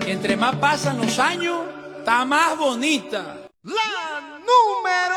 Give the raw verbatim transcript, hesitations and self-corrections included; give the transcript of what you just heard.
Entre más pasan los años, está más bonita. La número